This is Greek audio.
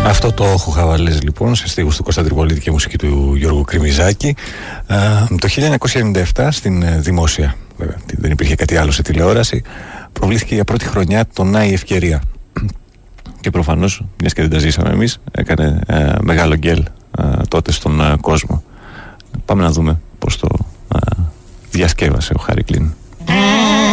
Αυτό το «Χουχαβαλές» λοιπόν, σε στίχους του Κώστα Τριπολίτη και μουσική του Γιώργου Κρημιζάκη, το 1997 στην δημόσια, βέβαια, δεν υπήρχε κάτι άλλο σε τηλεόραση, προβλήθηκε για πρώτη χρονιά το «Να η ευκαιρία». Και προφανώς, μιας και δεν τα ζήσαμε εμείς, έκανε μεγάλο γκέλ τότε στον κόσμο. Πάμε να δούμε πώς το διασκεύασε ο Χάρη Κλίν.